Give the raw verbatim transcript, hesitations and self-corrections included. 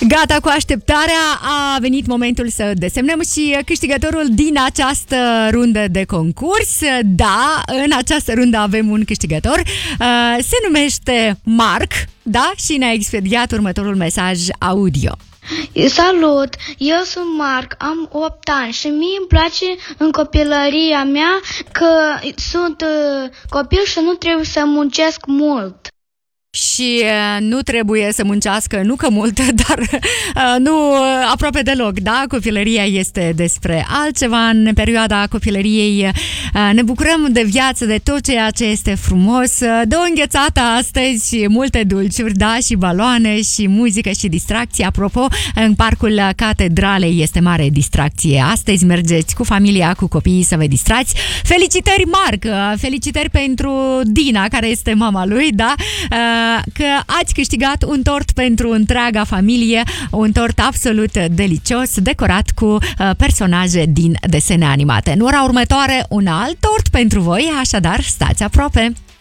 Gata cu așteptarea, a venit momentul să desemnăm și câștigătorul din această rundă de concurs. Da, în această rundă avem un câștigător. Se numește Marc, da? Și ne-a expediat următorul mesaj audio. Salut, eu sunt Marc, am opt ani și mie îmi place în copilăria mea că sunt uh, copil și nu trebuie să muncesc mult. Și uh, nu trebuie să muncească, nu că mult, dar uh, nu uh, aproape deloc, da? Copilăria este despre altceva. În perioada copilăriei uh, ne bucurăm de viață, de tot ceea ce este frumos, uh, de o înghețată astăzi și multe dulciuri, da? Și baloane și muzică și distracție. Apropo, în Parcul Catedralei este mare distracție. Astăzi mergeți cu familia, cu copiii să vă distrați. Felicitări, Marc! Uh, felicitări pentru Dina, care este mama lui, da? Uh, că ați câștigat un tort pentru întreaga familie, un tort absolut delicios, decorat cu personaje din desene animate. În ora următoare, un alt tort pentru voi, așadar stați aproape!